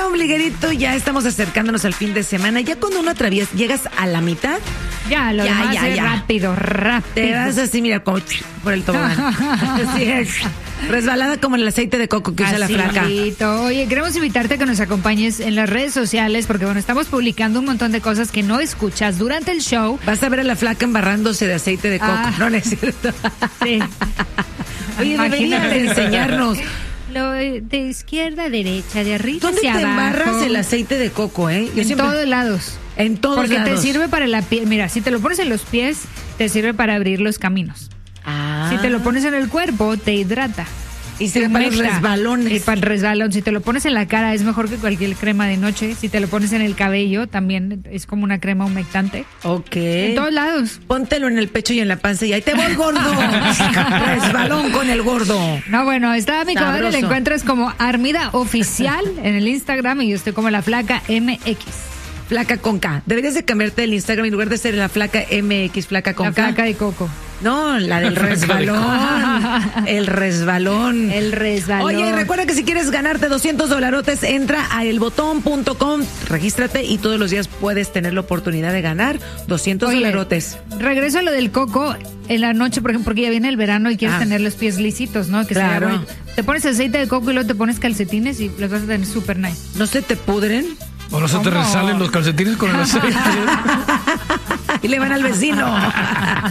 Oye, ombliguerito, ya estamos acercándonos al fin de semana. Ya cuando uno atraviesa, llegas a la mitad. Ya, lo demás es rápido. Te vas así, mira, como por el tobogán. Así es. Resbalada como el aceite de coco que usa la flaca. Oye, queremos invitarte a que nos acompañes en las redes sociales porque, bueno, estamos publicando un montón de cosas que no escuchas durante el show. Vas a ver a la flaca embarrándose de aceite de coco. No es cierto. Sí. Oye, deberías de enseñarnos. De izquierda a derecha, de arriba hacia abajo. ¿Dónde te embarras el aceite de coco, En todos lados. En todos lados. Porque te sirve para la piel. Mira, si te lo pones en los pies, te sirve para abrir los caminos. Si te lo pones en el cuerpo, te hidrata. Y sirve para los resbalones. Y para el resbalón. Si te lo pones en la cara, es mejor que cualquier crema de noche. Si te lo pones en el cabello, también es como una crema humectante. Ok. En todos lados. Póntelo en el pecho y en la panza y ahí te voy, gordo. Resbalón con el gordo. No, bueno, está mi comadre, la encuentras como Armida Oficial en el Instagram y yo estoy como la Flaca MX. Flaca con K. Deberías de cambiarte el Instagram en lugar de ser la Flaca MX, Flaca con K. La Flaca de Coco. No, la del resbalón. El resbalón. El resbalón. Oye, recuerda que si quieres ganarte $200, entra a elbotón.com, regístrate y todos los días puedes tener la oportunidad de ganar $200. Regreso a lo del coco en la noche, por ejemplo, porque ya viene el verano y quieres tener los pies lisitos, ¿no? Que claro. Te pones aceite de coco y luego te pones calcetines y los vas a tener súper nice. ¿No se te pudren? ¿O no se te resalen los calcetines con el aceite? Y le van al vecino.